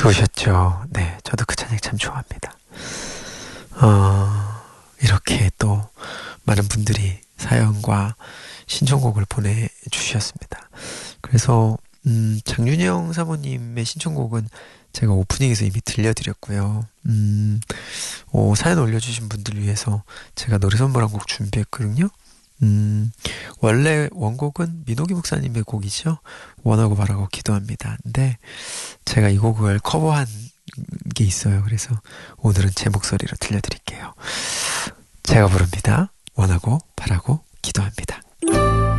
좋으셨죠? 네, 저도 그 찬양 참 좋아합니다. 이렇게 또 많은 분들이 사연과 신청곡을 보내주셨습니다. 그래서 장윤영 사모님의 신청곡은 제가 오프닝에서 이미 들려드렸고요. 사연 올려주신 분들 위해서 제가 노래 선물 한 곡 준비했거든요. 원래 원곡은 민호기 목사님의 곡이죠. 원하고 바라고 기도합니다. 근데 제가 이 곡을 커버한 게 있어요. 그래서 오늘은 제 목소리로 들려드릴게요. 제가 부릅니다. 원하고 바라고 기도합니다.